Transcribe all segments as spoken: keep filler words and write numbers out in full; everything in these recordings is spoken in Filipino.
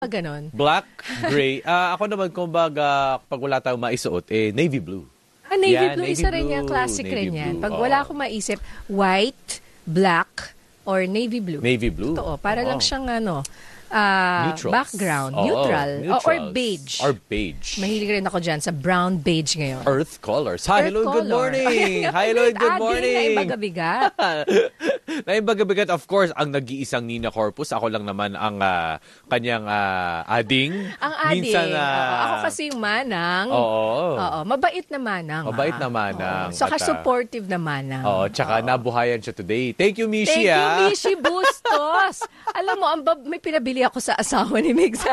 Ganon. Black, gray. Ah, ako naman, kumbaga, pag wala tayong maisuot, eh, navy blue. Ah, navy Yan, blue, navy isa rin blue, yan. Classic navy rin yan. blue, Pag oo. wala akong maisip, white, black, or navy blue. Navy blue. Totoo. Para Oo. lang siyang ano, ah, Neutrals. background. Oo, Neutral. O- or neutrals. beige. Or beige. Mahilig rin ako dyan sa brown beige ngayon. Earth colors. Hi, Earth hello, good color. morning. Hi, hello, good Ading morning. na imbagabigat. Naimbaga-bigat, of course, ang nag-iisang Nina Corpus. Ako lang naman ang ah, kanyang ah, ading. Ang ading. Minsan, ah, Oo, ako kasi yung manang. Oo. Oo, mabait na manang. Mabait ah. na manang. Oo. Saka At, ah, supportive na manang. Oo, tsaka nabuhayan siya today. Thank you, Mishi. Thank you, ah. Mishi Bustos. Alam mo, ang bab- may pinabili ako sa asawa ni Migs.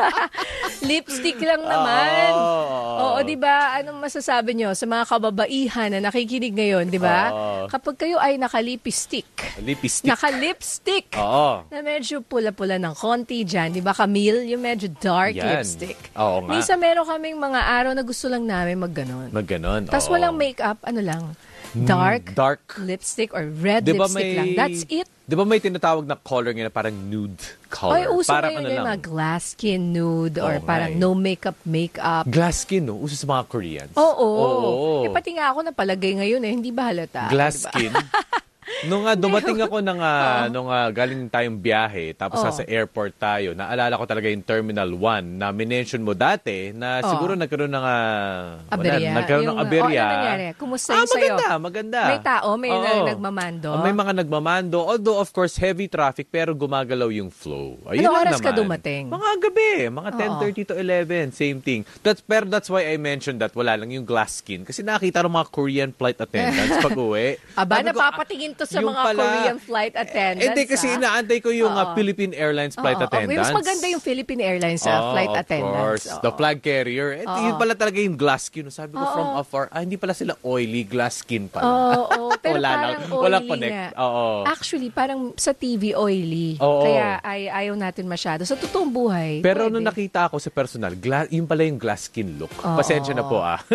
Lipstick lang naman. Oo. Oo, di ba? Anong masasabi nyo sa mga kababaihan na nakikinig ngayon, di ba? Oo. Kapag kayo ay nakalipistik, Lipstick. nakalipstick, Oo. na medyo pula-pula ng konti dyan, di ba, Camille? Yung medyo dark Yan. lipstick. Oo nga. Minsan meron kaming mga araw na gusto lang namin magganon. Magganon. Tapos oo. walang makeup, ano lang, dark, Mm, dark. lipstick or red Di ba lipstick may- lang. That's it. Di ba may tinatawag na color ngayon na parang nude color? Ay, uso parang ngayon ano yung lang. mga glass skin nude or Oo nga parang eh. no makeup makeup. Glass skin, no? Uso sa mga Koreans. Oo. Oo. Eh, pati nga ako napalagay ngayon eh, hindi ba halata? Glass Diba? skin. Nung nga dumating ako ng ah, nung ah, galing tayong biyahe, tapos Oo. sa airport tayo, naalala ko talaga yung Terminal one na minention mo dati na Oo. siguro nagkaroon ng ah, wala, Aberya. nagkaroon ng Yung, aberya. oh, ano nangyari? Kumusta Ah, yung sa'yo? maganda, maganda. May tao, may Oo. na- nagmamando. Oh, may mga nagmamando. Although, of course, heavy traffic, pero gumagalaw yung flow. Ayun Anong lang oras ka naman. dumating? Mga gabi. Mga Oo. ten thirty to eleven. Same thing. That's, pero that's why I mentioned that wala lang yung glass skin. Kasi nakita ng mga Korean flight attendants pag uwi. Aba, Sabi ko, napapatingin to sa yung mga pala- Korean flight attendants. Hindi, kasi ah. inaantay ko yung Oo. uh, Philippine Airlines flight Oo. attendants. Mas maganda yung Philippine Airlines sa Oo, flight of attendants. course. Oo. The flag carrier. Eh, Oo. yun pala talaga yung glass skin. Sabi ko Oo. from afar, ah, hindi pala sila oily, glass skin pala. Oo, oo. Pero Wala parang lang. oily Walang connect. nga. Oo. Actually, parang sa T V oily. Oo. Kaya ay, ayaw natin masyado. Sa totoong buhay, Pero pwede. nung nakita ako sa personal, gla- yung pala yung glass skin look. Oo. Pasensya na po ah.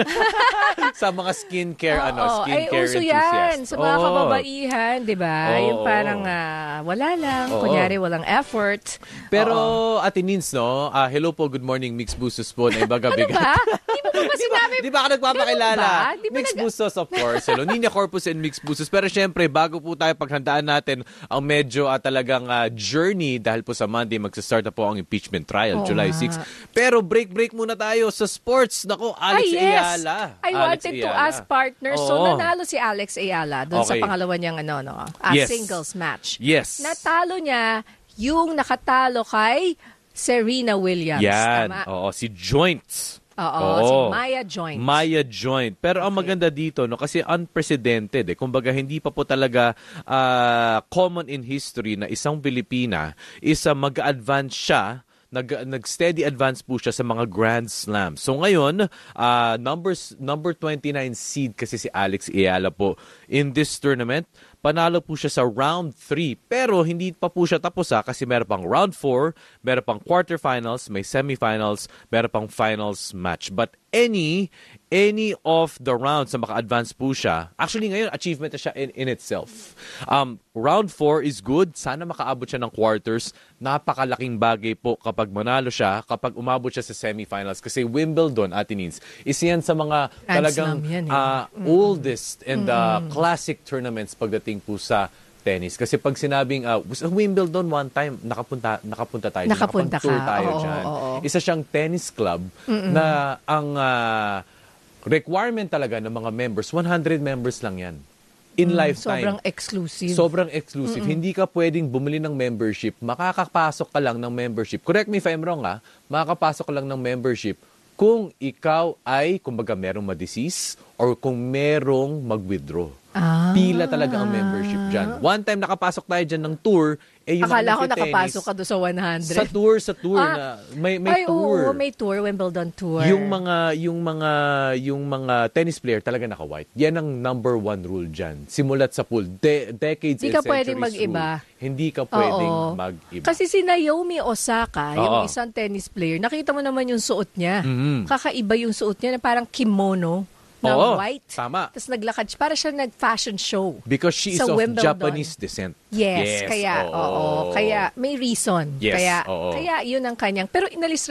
Sa mga skincare, ano, Oo. skincare Ay, uso enthusiast. yan sa mga Oo. kababaihan, di ba? Oo. Yung parang ah, wala lang. Oo. Kunyari, walang effort. Pero, Oo. Ate Nins, no? Ah, hello po, good morning, Mix Bustos po. Na ibaga Ano ba? Di mo ba ba sinabi? Di ba ako nagpapakilala? Ganun ba? Di ba Mix nag- Bustos, of course. Hello, Nina Corpus and Mix Bustos. Pero syempre, bago po tayo paghandaan natin ang medyo ah, talagang ah, journey dahil po sa Monday, magsa-start na po ang impeachment trial, Oo July nga. sixth. Pero break-break muna tayo sa sports. Nako, Alex Ay, yes. Ayala. I Alex wanted to Ayala. ask partners. So, Oo. nanalo si Alex Ayala doon sa Okay. pangalawa niyang ano, no, ah, Yes. singles match. Yes. Natalo niya yung nakatalo kay Serena Williams. Yan. Tama? Oo, si Joints. Oo, Oo. si Maya Joint. Maya Joint. Pero ang maganda dito, no, kasi unprecedented. Eh. Kumbaga, hindi pa po talaga ah, common in history na isang Pilipina isa mag-advance siya nag nag-steady advance po siya sa mga Grand Slams. So ngayon, uh, numbers number twenty-nine seed kasi si Alex Ayala po in this tournament. Panalo po siya sa round three. Pero hindi pa po siya tapos ha, kasi meron pang round four, meron pang quarterfinals, may semifinals, meron pang finals match. But any any of the rounds na maka-advance po siya, actually ngayon, achievement na siya in, in itself. Um, round four is good. Sana makaabot siya ng quarters. Napakalaking bagay po kapag manalo siya, kapag umabot siya sa semifinals. Kasi Wimbledon, Ate Nins, isa yan sa mga Grand talagang Slam yan, eh. ah, oldest and uh, classic tournaments pagdating po sa tennis. Kasi pag sinabing uh, sa Wimbledon one time, nakapunta nakapunta tayo. dyan, Nakapunta nakapag-tour ka. tayo Oo, dyan. oo, oo. Isa siyang tennis club na ang uh, requirement talaga ng mga members, one hundred members lang yan. In lifetime. Sobrang exclusive. Sobrang exclusive. Hindi ka pwedeng bumili ng membership. Makakapasok ka lang ng membership. Correct me if I'm wrong ha. Makakapasok ka lang ng membership kung ikaw ay, kumbaga, merong ma-disease or kung merong mag-withdraw. Ah. Pila talaga ang membership dyan. One time nakapasok tayo dyan ng tour, eh yung Akala ko mga nagte-tennis, nakapasok ka doon sa one hundred. Sa tour, sa tour Ah. na may may Ay, tour. oo, may tour, Wimbledon tour. Yung mga yung mga yung mga tennis player talaga naka-white. Yan ang number one rule diyan. Simulat sa pool, de- decades Hindi and ka centuries pwedeng mag-iba. rule. Hindi ka pwedeng Oo. mag-iba. Kasi si Naomi Osaka, yung Oo. isang tennis player, nakita mo naman yung suot niya. Mhm. Kakaiba yung suot niya na parang kimono na Oo, white. tama. Tapos naglakad siya. Para siya nag-fashion show. Because she is sa of Wimbledon. Japanese descent. Yes, kaya, oo. oo. Kaya may reason. Yes, kaya, oo. kaya yun ang kanyang. Pero inalis